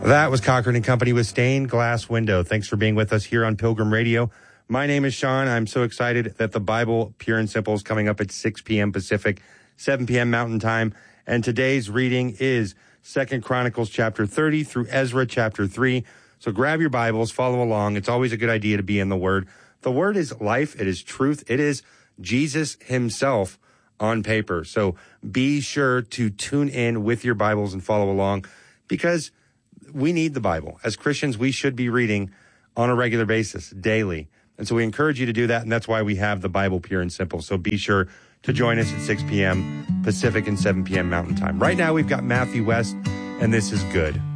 That was Cochran and Company with Stained Glass Window. Thanks for being with us here on Pilgrim Radio. My name is Sean. I'm so excited that the Bible Pure and Simple is coming up at 6 p.m. Pacific, 7 p.m. Mountain Time. And today's reading is 2 Chronicles chapter 30 through Ezra chapter 3. So grab your Bibles, follow along. It's always a good idea to be in the Word. The Word is life. It is truth. It is Jesus himself on paper. So be sure to tune in with your Bibles and follow along, because we need the Bible. As Christians, we should be reading on a regular basis, daily. And so we encourage you to do that, and that's why we have the Bible Pure and Simple. So be sure to join us at 6 p.m. Pacific and 7 p.m. Mountain Time. Right now, we've got Matthew West, and this is good.